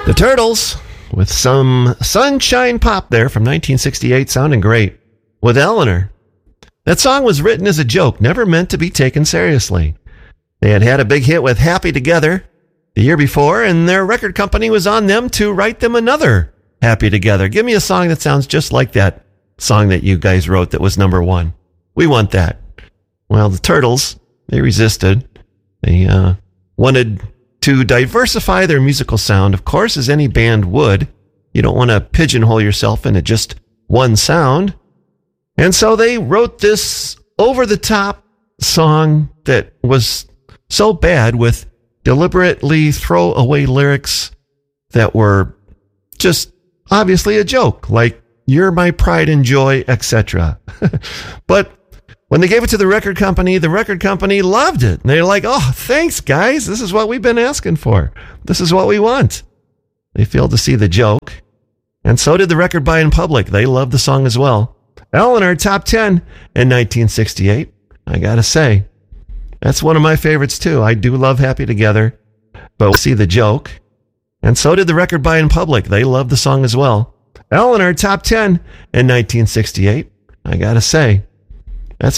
The Turtles, with some Sunshine Pop there from 1968, sounding great, with Eleanor. That song was written as a joke, never meant to be taken seriously. They had had a big hit with Happy Together the year before, and their record company was on them to write them another Happy Together. Give me a song that sounds just like that song that you guys wrote that was number one. We want that. Well, the Turtles, they resisted. They wanted to diversify their musical sound, of course, as any band would. You don't want to pigeonhole yourself into just one sound. And so they wrote this over-the-top song that was so bad, with deliberately throwaway lyrics that were just obviously a joke, like "You're my pride and joy," etc. But when they gave it to the record company loved it. And they're like, "Oh, thanks, guys. This is what we've been asking for. This is what we want." They failed to see the joke. And so did the record buying public. They loved the song as well. Eleanor, top 10 in 1968. I gotta say, that's one of my favorites too. I do love Happy Together, but we'll see the joke. And so did the record buying public. They loved the song as well. Eleanor, top 10 in 1968. I gotta say,